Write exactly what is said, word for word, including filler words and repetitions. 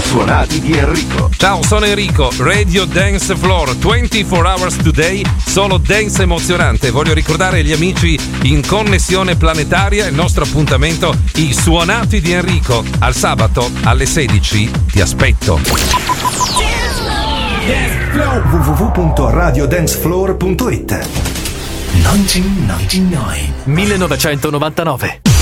Suonati di Enrico. Ciao, sono Enrico, Radio Dance Floor, ventiquattro hours today, solo dance emozionante. Voglio ricordare agli amici in connessione planetaria il nostro appuntamento, i Suonati di Enrico. Al sabato alle sedici ti aspetto. w w w punto radio dance floor punto it. millenovecentonovantanove